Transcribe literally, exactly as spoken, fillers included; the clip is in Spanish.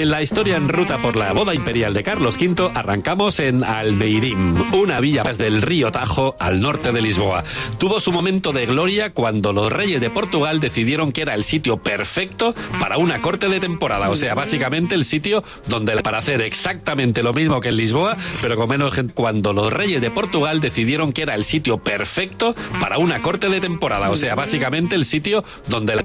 En la historia en ruta por la boda imperial de Carlos quinto, arrancamos en Albeirim, una villa del río Tajo al norte de Lisboa. Tuvo su momento de gloria cuando los reyes de Portugal decidieron que era el sitio perfecto para una corte de temporada. O sea, básicamente el sitio donde para hacer exactamente lo mismo que en Lisboa, pero con menos gente. Cuando los reyes de Portugal decidieron que era el sitio perfecto para una corte de temporada. O sea, básicamente el sitio donde